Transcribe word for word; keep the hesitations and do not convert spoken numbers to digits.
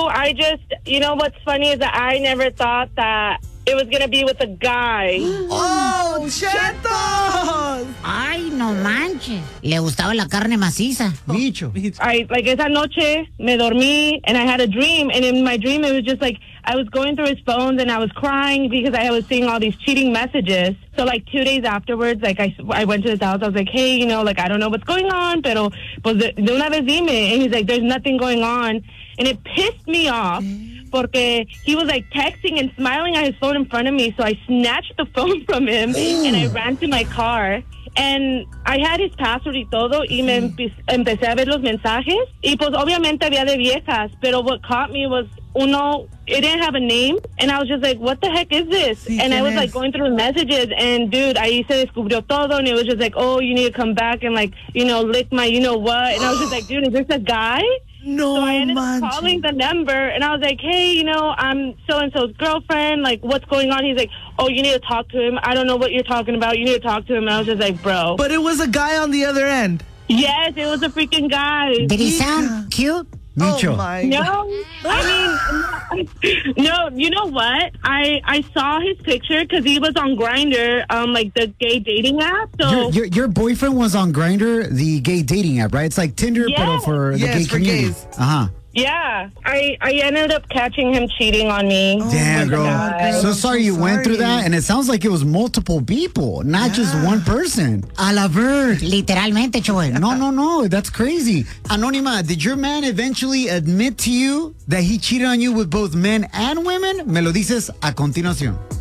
No, I just, you know what's funny is that I never thought that it was going to be with a guy. ¡Oh, chetos! Ay, no manches. Le gustaba la carne maciza. Bicho. I, like, esa noche me dormí and I had a dream. And in my dream, it was just like, I was going through his phones and I was crying because I was seeing all these cheating messages. So, like, two days afterwards, like, I, I went to his house. I was like, hey, you know, like, I don't know what's going on, pero, pues, de, de una vez dime. And he's like, there's nothing going on. And it pissed me off porque he was, like, texting and smiling at his phone in front of me. So I snatched the phone from him and I ran to my car. And I had his password y todo, y me empe- empecé a ver los mensajes. Y pues obviamente había de viejas, pero what caught me was, uno, it didn't have a name. And I was just like, what the heck is this? Sí, and I was es? like going through the messages, and dude, ahí se descubrió todo, and it was just like, oh, you need to come back and like, you know, lick my you know what. And I was just like, dude, is this a guy? No, So I ended manches. up calling the number, and I was like, hey, you know, I'm so-and-so's girlfriend. Like, what's going on? He's like, oh, you need to talk to him. I don't know what you're talking about. You need to talk to him. And I was just like, bro. But it was a guy on the other end. Yes, it was a freaking guy. Did he sound cute? Oh, my No, God. I mean, no, you know what? I, I saw his picture because he was on Grindr, um, like the gay dating app. So Your, your, your boyfriend was on Grindr, the gay dating app, right? It's like Tinder, Yeah. but for the Yes, gay for community. gays. Uh-huh. yeah, I, I ended up catching him cheating on me. Damn, with a girl. guy. So I'm sorry so you went through sorry. that, and it sounds like it was multiple people, not just one person. A la ver. Literalmente, Joel. No, no, no. That's crazy. Anónima, did your man eventually admit to you that he cheated on you with both men and women? Me lo dices a continuación.